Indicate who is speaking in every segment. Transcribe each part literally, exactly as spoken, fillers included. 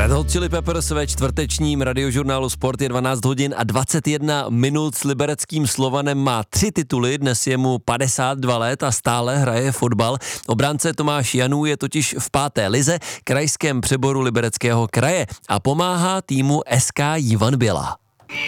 Speaker 1: Red Hot Chili Peppers ve čtvrtečním radiožurnálu Sport je dvanáct hodin a dvacet jedna minut. S libereckým Slovanem má tři tituly, dnes je mu padesát dva let a stále hraje fotbal. Obránce Tomáš Janů je totiž v páté lize, krajském přeboru Libereckého kraje a pomáhá týmu S K Jivan Běla.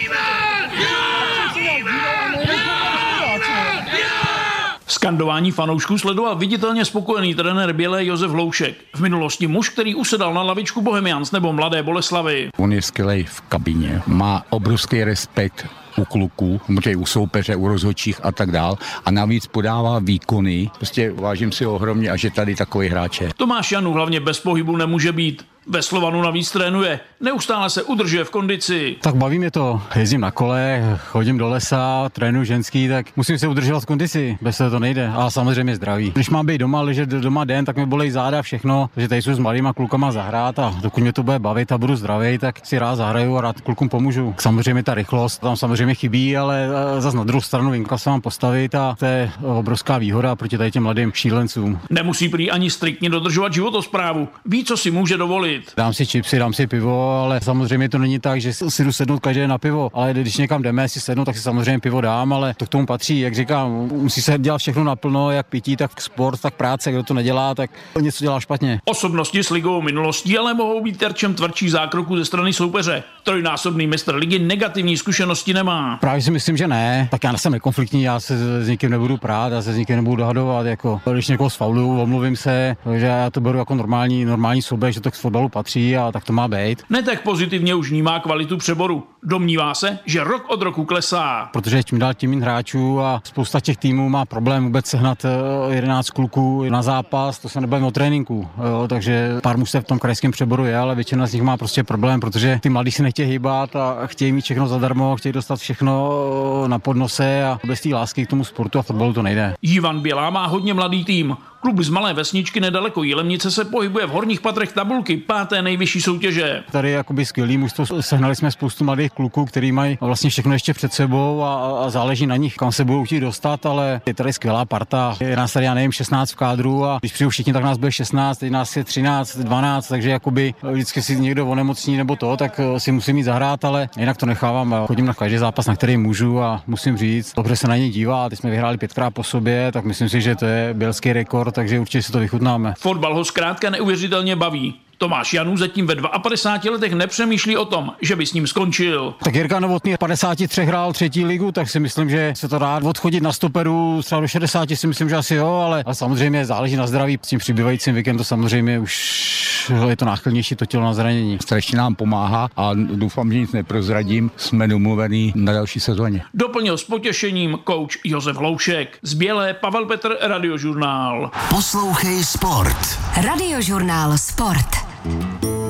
Speaker 2: Skandování fanoušků sledoval viditelně spokojený trenér Bělé Josef Hloušek. V minulosti muž, který usedal na lavičku Bohemians nebo Mladé Boleslavy.
Speaker 3: On je skvělej v kabině, má obrovský respekt u kluků, u soupeře, u rozhodčích a tak dál. A navíc podává výkony. Prostě vážím si ohromně a že tady takový hráč je.
Speaker 2: Tomáš Janů hlavně bez pohybu nemůže být. Ve Slovanu navíc trénuje, neustále se udržuje v kondici.
Speaker 4: Tak baví mě to, jezdím na kole, chodím do lesa, trénuji ženský, tak musím se udržovat v kondici, bez toho to nejde. A samozřejmě zdraví. Když mám být doma, ležet doma den, tak mi bolej záda, všechno, takže tady jsou s malýma klukama zahrát a dokud mě to bude bavit a budu zdravý, tak si rád zahraju a rád klukům pomůžu. Samozřejmě ta rychlost tam samozřejmě chybí, ale zase na druhou stranu vím, kam se mám postavit a to je obrovská výhoda proti tady těm mladým šílencům.
Speaker 2: Nemusí prý ani striktně dodržovat životosprávu, ví, co si může dovolit.
Speaker 4: Dám si čipsy, dám si pivo, ale samozřejmě to není tak, že si jdu sednout každý na pivo, ale když někam jdeme si sednout, tak si samozřejmě pivo dám, ale to k tomu patří, jak říkám, musí se dělat všechno naplno, jak pití, tak sport, tak práce, kdo to nedělá, tak něco dělá špatně.
Speaker 2: Osobnosti s ligovou minulostí ale mohou být terčem tvrdší zákroku ze strany soupeře. Trojnásobný mistr ligy negativní zkušenosti nemá.
Speaker 4: Právě si myslím, že ne, tak já jsem nekonfliktní, já se s nikým nebudu prát, já se s nikým nebudu dohadovat, jako když někoho sfauluju, omluvím se, že já to beru jako normální, normální souběh, že to k fotbalu patří a tak to má být.
Speaker 2: Ne tak pozitivně už vnímá kvalitu přeboru. Domnívá se, že rok od roku klesá.
Speaker 4: Protože tím dál tím hráčů a spousta těch týmů má problém vůbec sehnat jedenáct kluků na zápas, to se nebavíme o tréninku. Jo, takže pár mužstev v tom krajském přeboru je, ale většina z nich má prostě problém, protože ty mladí si nechtějí hýbat a chtějí mít všechno zadarmo, chtějí dostat všechno na podnose a bez té lásky k tomu sportu a fotbalu to nejde.
Speaker 2: Jivan Bělá má hodně mladý tým. Klub z malé vesničky nedaleko Jilemnice se pohybuje v horních patrech tabulky páté nejvyšší soutěže.
Speaker 4: Tady je jakoby skvělý mužstvo, sehnali jsme spoustu mladých kluků, kteří mají vlastně všechno ještě před sebou a, a záleží na nich, kam se budou chtít dostat, ale je tady skvělá parta. Je nás tady, já nevím, šestnáct v kádru a když přijdu všichni, tak nás bude šestnáct, teď nás je třináct, dvanáct, takže jakoby vždycky si někdo onemocní nebo to, tak si musím jít zahrát, ale jinak to nechávám. Chodím na každý zápas, na který můžu a musím říct, dobře se na ně dívá. Teď jsme vyhráli pětkrát po sobě, tak myslím si, že to je bělský rekord, takže určitě si to vychutnáme.
Speaker 2: Fotbal ho zkrátka neuvěřitelně baví. Tomáš Janů zatím ve padesáti dvou letech nepřemýšlí o tom, že by s ním skončil.
Speaker 4: Tak Jirka Novotný v padesáti třech hrál třetí ligu, tak si myslím, že se to dá odchodit na stoperu, třeba do šedesáti si myslím, že asi jo, ale, ale samozřejmě záleží na zdraví. S tím přibývajícím věkem to samozřejmě už je to náchylnější to tělo na zranění.
Speaker 3: Strašně nám pomáhá a doufám, že nic neprozradím. Jsme domluvený na další sezóně.
Speaker 2: Doplnil s potěšením kouč Josef Hloušek. Z Bělé Pavel Petr, Radiožurnál.
Speaker 5: Poslouchej Sport.
Speaker 6: Radiožurnál Sport.